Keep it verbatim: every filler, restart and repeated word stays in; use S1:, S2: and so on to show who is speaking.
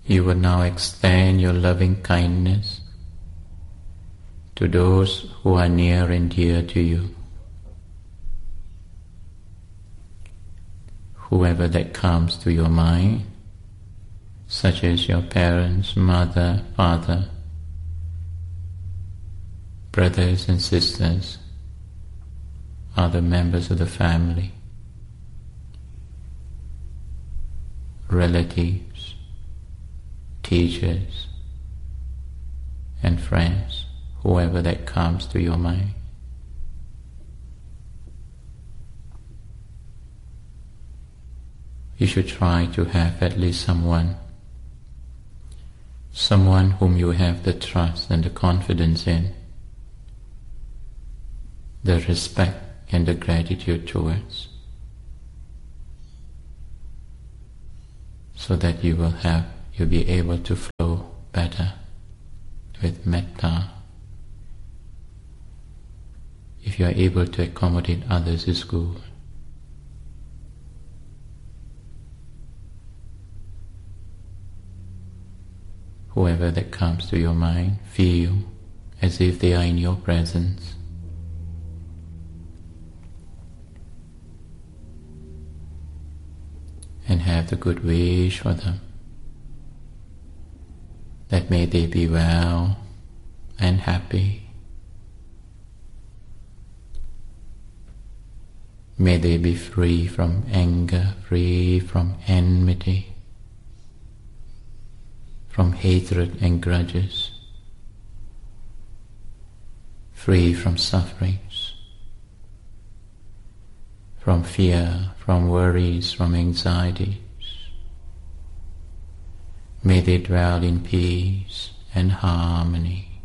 S1: You will now extend your loving kindness to those who are near and dear to you. Whoever that comes to your mind, such as your parents, mother, father, brothers and sisters, other members of the family, relatives, teachers, and friends, whoever that comes to your mind. You should try to have at least someone, someone whom you have the trust and the confidence in, the respect and the gratitude towards, so that you will have, you'll be able to flow better with metta. If you are able to accommodate others, is good. Whoever that comes to your mind, feel as if they are in your presence. And have the good wish for them, that may they be well and happy. May they be free from anger, free from enmity, from hatred and grudges, free from sufferings, from fear, from worries, from anxieties. May they dwell in peace and harmony.